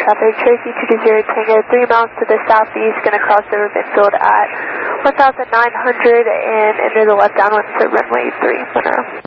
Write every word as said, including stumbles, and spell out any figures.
traffic, Tracy two two zero Tango, three miles to the southeast, going to cross over Midfield at one thousand nine hundred and enter the left downwind for runway three.